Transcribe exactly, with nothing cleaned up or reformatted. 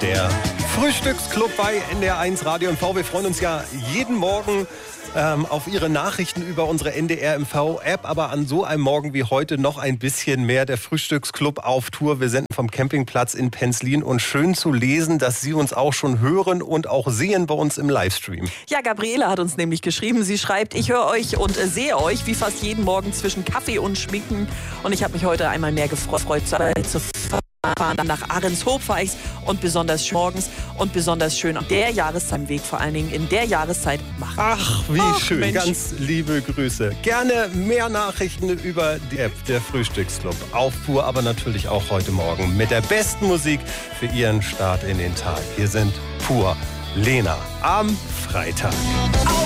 Der Frühstücksclub bei N D R eins Radio M V. Wir freuen uns ja jeden Morgen ähm, auf Ihre Nachrichten über unsere N D R M V-App. Aber an so einem Morgen wie heute noch ein bisschen mehr. Der Frühstücksclub auf Tour. Wir senden vom Campingplatz in Penzlin. Und schön zu lesen, dass Sie uns auch schon hören und auch sehen bei uns im Livestream. Ja, Gabriele hat uns nämlich geschrieben. Sie schreibt, ich höre euch und äh, sehe euch wie fast jeden Morgen zwischen Kaffee und Schminken. Und ich habe mich heute einmal mehr gefreut, zur Arbeit zu fahren. Dann nach Ahrenshoop fahre ich und besonders schön morgens und besonders schön an der Jahreszeit im Weg, vor allen Dingen in der Jahreszeit machen. Ach, wie Ach, schön. Mensch. Ganz liebe Grüße. Gerne mehr Nachrichten über die App, der Frühstücksclub auf Tour, aber natürlich auch heute Morgen mit der besten Musik für Ihren Start in den Tag. Hier sind Pur Lena am Freitag.